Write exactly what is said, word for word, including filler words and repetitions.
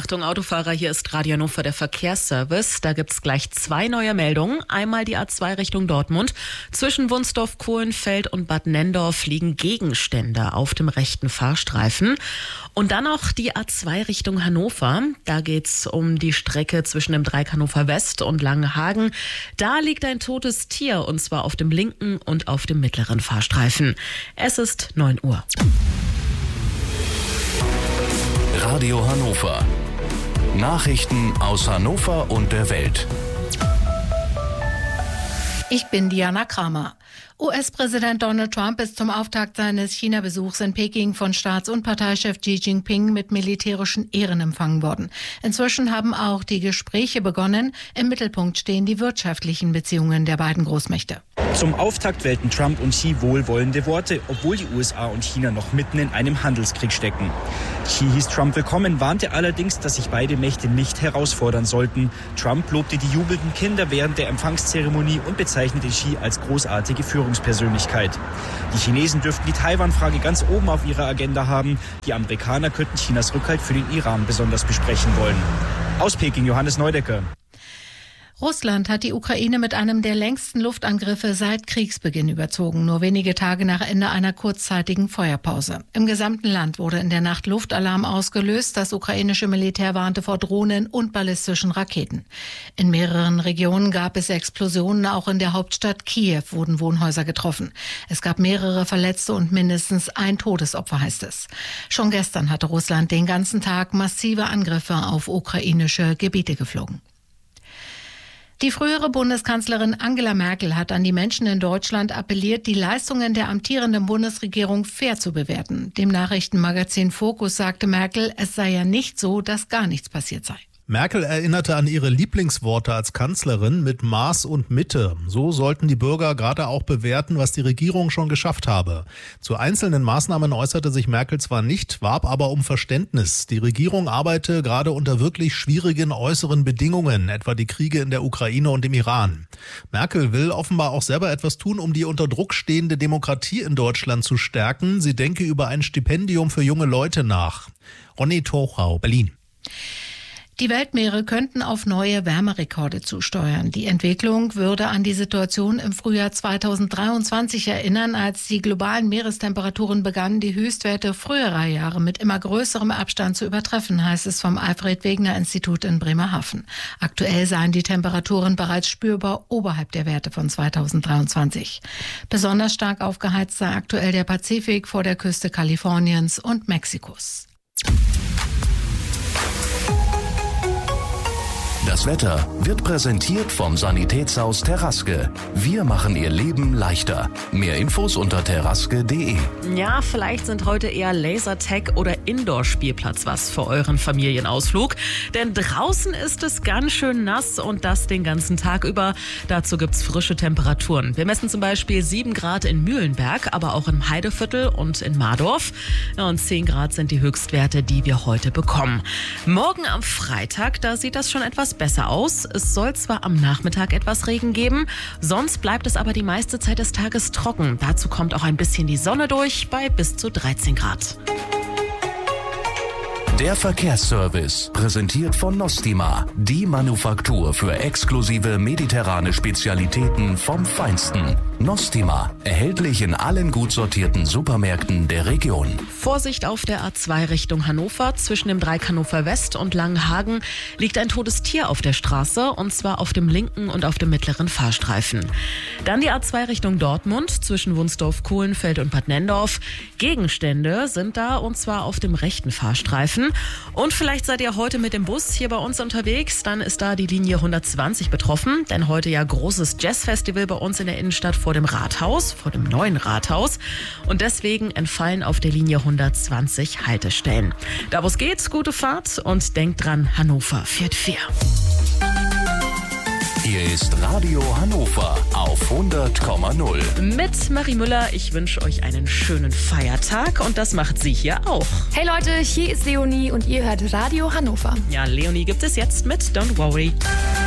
Achtung Autofahrer, hier ist Radio Hannover, der Verkehrsservice. Da gibt's gleich zwei neue Meldungen. Einmal die A zwei Richtung Dortmund. Zwischen Wunsdorf, Kohlenfeld und Bad Nenndorf liegen Gegenstände auf dem rechten Fahrstreifen. Und dann noch die A zwei Richtung Hannover. Da geht's um die Strecke zwischen dem Dreieck Hannover West und Langenhagen. Da liegt ein totes Tier, und zwar auf dem linken und auf dem mittleren Fahrstreifen. Es ist neun Uhr. Radio Hannover. Nachrichten aus Hannover und der Welt. Ich bin Diana Kramer. U S-Präsident Donald Trump ist zum Auftakt seines China-Besuchs in Peking von Staats- und Parteichef Xi Jinping mit militärischen Ehren empfangen worden. Inzwischen haben auch die Gespräche begonnen. Im Mittelpunkt stehen die wirtschaftlichen Beziehungen der beiden Großmächte. Zum Auftakt wählten Trump und Xi wohlwollende Worte, obwohl die U S A und China noch mitten in einem Handelskrieg stecken. Xi hieß Trump willkommen, warnte allerdings, dass sich beide Mächte nicht herausfordern sollten. Trump lobte die jubelnden Kinder während der Empfangszeremonie und bezeichnete Xi als großartige Führungspersönlichkeit. Die Chinesen dürften die Taiwan-Frage ganz oben auf ihrer Agenda haben. Die Amerikaner könnten Chinas Rückhalt für den Iran besonders besprechen wollen. Aus Peking, Johannes Neudecker. Russland hat die Ukraine mit einem der längsten Luftangriffe seit Kriegsbeginn überzogen, nur wenige Tage nach Ende einer kurzzeitigen Feuerpause. Im gesamten Land wurde in der Nacht Luftalarm ausgelöst. Das ukrainische Militär warnte vor Drohnen und ballistischen Raketen. In mehreren Regionen gab es Explosionen, auch in der Hauptstadt Kiew wurden Wohnhäuser getroffen. Es gab mehrere Verletzte und mindestens ein Todesopfer, heißt es. Schon gestern hatte Russland den ganzen Tag massive Angriffe auf ukrainische Gebiete geflogen. Die frühere Bundeskanzlerin Angela Merkel hat an die Menschen in Deutschland appelliert, die Leistungen der amtierenden Bundesregierung fair zu bewerten. Dem Nachrichtenmagazin Focus sagte Merkel, es sei ja nicht so, dass gar nichts passiert sei. Merkel erinnerte an ihre Lieblingsworte als Kanzlerin mit Maß und Mitte. So sollten die Bürger gerade auch bewerten, was die Regierung schon geschafft habe. Zu einzelnen Maßnahmen äußerte sich Merkel zwar nicht, warb aber um Verständnis. Die Regierung arbeite gerade unter wirklich schwierigen äußeren Bedingungen, etwa die Kriege in der Ukraine und im Iran. Merkel will offenbar auch selber etwas tun, um die unter Druck stehende Demokratie in Deutschland zu stärken. Sie denke über ein Stipendium für junge Leute nach. Ronny Tochau, Berlin. Die Weltmeere könnten auf neue Wärmerekorde zusteuern. Die Entwicklung würde an die Situation im Frühjahr zweitausenddreiundzwanzig erinnern, als die globalen Meerestemperaturen begannen, die Höchstwerte früherer Jahre mit immer größerem Abstand zu übertreffen, heißt es vom Alfred-Wegener-Institut in Bremerhaven. Aktuell seien die Temperaturen bereits spürbar oberhalb der Werte von zweitausenddreiundzwanzig. Besonders stark aufgeheizt sei aktuell der Pazifik vor der Küste Kaliforniens und Mexikos. Das Wetter wird präsentiert vom Sanitätshaus Teraske. Wir machen Ihr Leben leichter. Mehr Infos unter teraske punkt de. Ja, vielleicht sind heute eher Lasertag oder Indoor-Spielplatz was für euren Familienausflug. Denn draußen ist es ganz schön nass und das den ganzen Tag über. Dazu gibt's frische Temperaturen. Wir messen zum Beispiel sieben Grad in Mühlenberg, aber auch im Heideviertel und in Mardorf. Ja, und zehn Grad sind die Höchstwerte, die wir heute bekommen. Morgen am Freitag, da sieht das schon etwas besser aus. Es soll zwar am Nachmittag etwas Regen geben, sonst bleibt es aber die meiste Zeit des Tages trocken. Dazu kommt auch ein bisschen die Sonne durch bei bis zu dreizehn Grad. Der Verkehrsservice, präsentiert von Nostima, die Manufaktur für exklusive mediterrane Spezialitäten vom Feinsten. Nostima, erhältlich in allen gut sortierten Supermärkten der Region. Vorsicht auf der A zwei Richtung Hannover. Zwischen dem Dreieck Hannover West und Langenhagen liegt ein totes Tier auf der Straße, und zwar auf dem linken und auf dem mittleren Fahrstreifen. Dann die A zwei Richtung Dortmund, zwischen Wunsdorf, Kohlenfeld und Bad Nenndorf. Gegenstände sind da, und zwar auf dem rechten Fahrstreifen. Und vielleicht seid ihr heute mit dem Bus hier bei uns unterwegs, dann ist da die Linie hundertzwanzig betroffen, denn heute ja großes Jazzfestival bei uns in der Innenstadt vor dem Rathaus, vor dem neuen Rathaus, und deswegen entfallen auf der Linie hundertzwanzig Haltestellen. Da wo es geht, gute Fahrt und denkt dran, Hannover fährt fair. Hier ist Radio Hannover auf hundert Komma null. Mit Marie Müller, ich wünsche euch einen schönen Feiertag, und das macht sie hier auch. Hey Leute, hier ist Leonie und ihr hört Radio Hannover. Ja, Leonie gibt es jetzt mit Don't Worry.